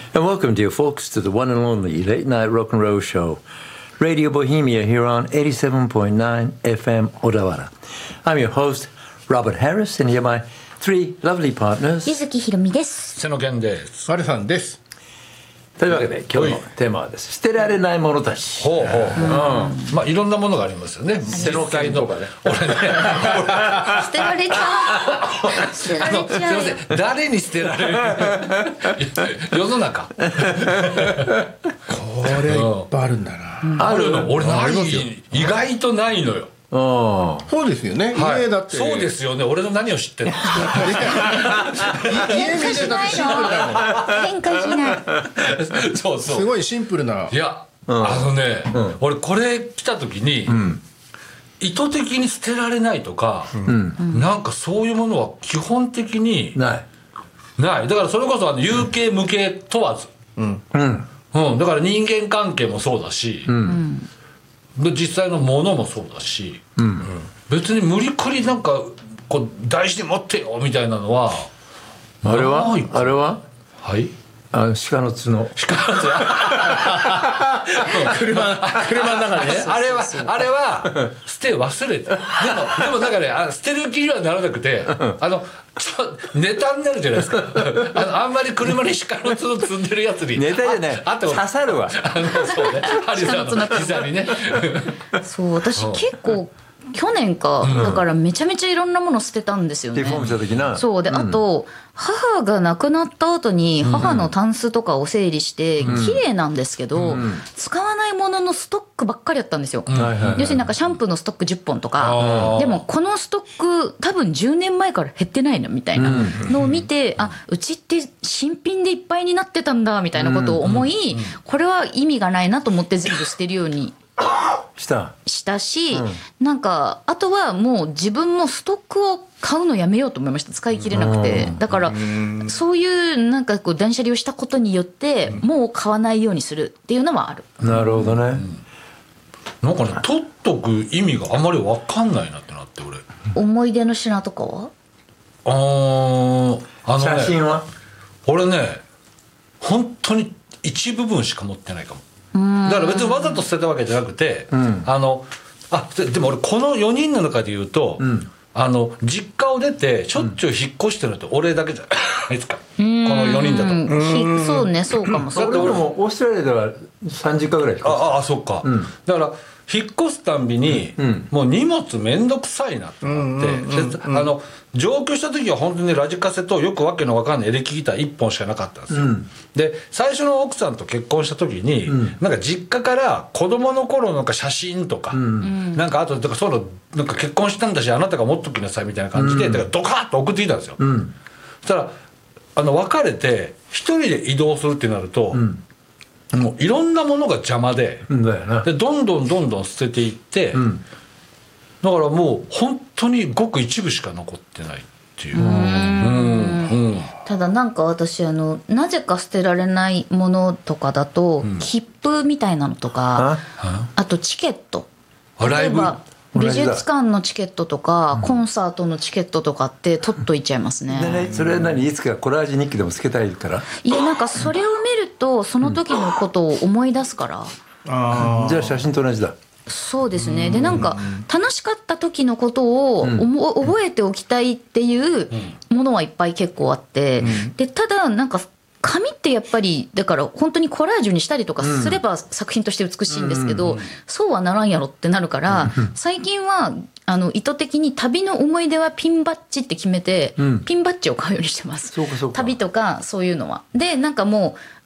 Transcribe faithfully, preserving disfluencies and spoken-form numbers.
And welcome, dear folks, to the one and only Late Night Rock and Roll Show, Radio Bohemia here on eighty-seven point nine F M Odawara. I'm your host, Robert Harris, and here are my three lovely partners. 柚木ひろみです。 瀬野健です。 マルさんです。 というわけで今日のテーマはです。捨てられないものたち。 ほうほう、うん、まあいろんなものがありますよね。 瀬野健とかね。 俺ね捨てられちゃう。捨てられちゃう。 すいません、誰に捨てられる世の中これいっぱいあるんだな、 うん、あるの。俺ない意外とないのよ。 ああ、そうですよね、 はい、 家だってそうですよね。俺の何を知ってるの家見てたってシンプルだもん。変化しないそうそう、 すごいシンプルな。 いや、うん、あのね、うん、俺これ来た時に、うん、意図的に捨てられないとか、うん、なんかそういうものは基本的にないない。だからそれこそあの有形無形問わず、うんうんうん、だから人間関係もそうだし、うんで実際のものもそうだし、うんうん、別に無理くりなんかこう大事に持ってよみたいなのはあれはあれははいあの鹿の角鹿の角車車の中でねあれはあれは捨て忘れてでもでもなんかねあ捨てる気にはならなくてあのちょネタになるじゃないですかあのあんまり車に鹿の角積んでるやつにネタじゃないああ刺さるわあのそうねハリさんの膝にねそう私結構去年か、うん、だからめちゃめちゃいろんなもの捨てたんですよね。 デフォームした時な。 そうで、うん、あと母が亡くなった後に母のタンスとかを整理して綺麗なんですけど、うん、使わないもののストックばっかりやったんですよ、うん、要するになんかシャンプーのストックじゅっぽんとか、でもこのストック多分じゅうねんまえから減ってないのみたいなのを見て、うん、あうちって新品でいっぱいになってたんだみたいなことを思い、これは意味がないなと思って全部捨てるようにしたしたし、うん、なんかあとはもう自分もストックを買うのやめようと思いました。使い切れなくて、だからそういうなんかこう断捨離をしたことによってもう買わないようにするっていうのはある。 なるほどね、うん、 なんかね取っとく意味があんまり分かんないなってなって。俺思い出の品とかはあーあの、ね、 写真は俺ね本当に一部分しか持ってないかも。だから別にわざと捨てたわけじゃなくて、うん、あのあでも俺このよにんの中で言うと、うん、あの実家を出てしょっちゅう引っ越してるのって俺だけじゃないですか、このよにんだと。 うんそうねそうかも。 だって俺もオーストラリアではさんじゅっかいぐらい引っ越して。 ああそっか、うん、だから引っ越すたんびに、うん、もう荷物めんどくさいなってなって、うん、あの上京した時は本当にラジカセとよくわけのわかんないエレキギターいっぽんしかなかったんですよ、うん、で最初の奥さんと結婚した時に、うん、なんか実家から子供の頃のなんか写真とか、うん、なんかあとだからそういうのなんか結婚したんだしあなたが持っときなさいみたいな感じで、うん、だからドカッと送ってきたんですよ、うん、そしたらあの別れて一人で移動するってなると、うんもういろんなものが邪魔 で,、うん、だよなでどんどんどんどん捨てていって、うん、だからもう本当にごく一部しか残ってないっていう。うんうん、 ただなんか私あのなぜか捨てられないものとかだと、うん、切符みたいなのとか あ, あとチケット、例えば美術館のチケットとか、うん、コンサートのチケットとかって取っといちゃいますね。 でねそれは何いつかコラージュ日記でもつけたいから。 いやなんかそれを見るとその時のことを思い出すから、うん、 あじゃあ写真と同じだ。 そうですね。でなんか楽しかった時のことを、うん、覚えておきたいっていうものはいっぱい結構あって、うん、でただなんか紙ってやっぱりだから本当にコラージュにしたりとかすれば作品として美しいんですけど、うん、そうはならんやろってなるから、うん、最近はあの意図的に旅の思い出はピンバッジって決めて、うん、ピンバッジを買うようにしてます。 そうかそうか。 旅とかそういうのはでなんかもう